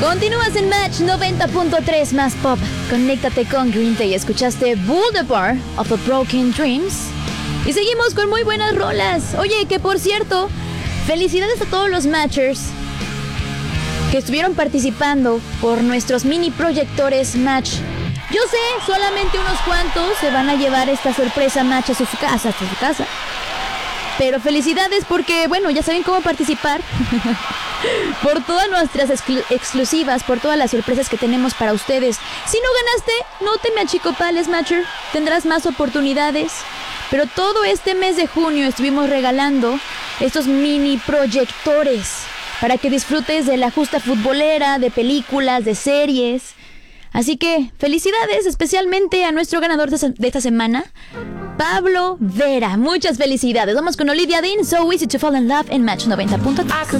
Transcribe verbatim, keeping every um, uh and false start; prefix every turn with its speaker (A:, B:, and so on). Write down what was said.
A: Continúas en Match noventa punto tres más pop. Conéctate con Green Day. Escuchaste Boulevard of the Broken Dreams. Y seguimos con muy buenas rolas. Oye, que por cierto, felicidades a todos los Matchers que estuvieron participando por nuestros mini proyectores Match. Yo sé, solamente unos cuantos se van a llevar esta sorpresa Match a su casa, hasta su casa. Pero felicidades porque, bueno, ya saben cómo participar. Por todas nuestras exclu- exclusivas, por todas las sorpresas que tenemos para ustedes. Si no ganaste, no te me achicopales, Matcher. Tendrás más oportunidades. Pero todo este mes de junio estuvimos regalando estos mini proyectores para que disfrutes de la justa futbolera, de películas, de series. Así que felicidades especialmente a nuestro ganador de, de esta semana, Pablo Vera. Muchas felicidades. Vamos con Olivia Dean, So Easy to Fall in Love en Match noventa punto tres.